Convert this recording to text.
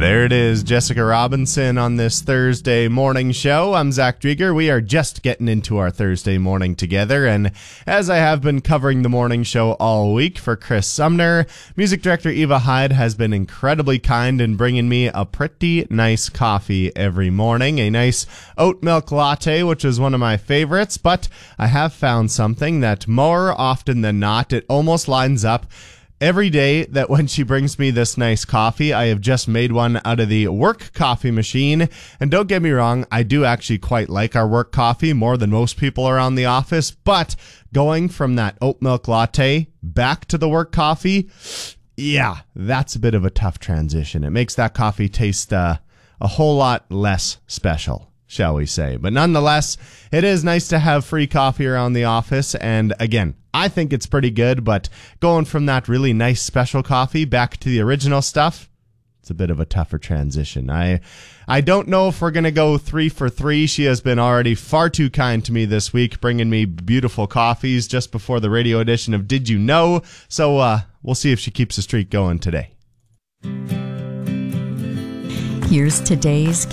There it is, Jessica Robinson on this Thursday morning show. I'm Zach Drieger. We are just getting into our Thursday morning together, and as I have been covering the morning show all week for Chris Sumner, music director Eva Hyde has been incredibly kind in bringing me a pretty nice coffee every morning, a nice oat milk latte, which is one of my favorites, but I have found something that more often than not, it almost lines up every day that when she brings me this nice coffee. I have just made one out of the work coffee machine. And don't get me wrong, I do actually quite like our work coffee more than most people around the office. But going from that oat milk latte back to the work coffee, yeah, that's a bit of a tough transition. It makes that coffee taste a whole lot less special, shall we say. But nonetheless, it is nice to have free coffee around the office. And again, I think it's pretty good, but going from that really nice special coffee back to the original stuff, it's a bit of a tougher transition. I don't know if we're going to go 3 for 3. She has been already far too kind to me this week, bringing me beautiful coffees just before the radio edition of Did You Know? So we'll see if she keeps the streak going today. Here's today's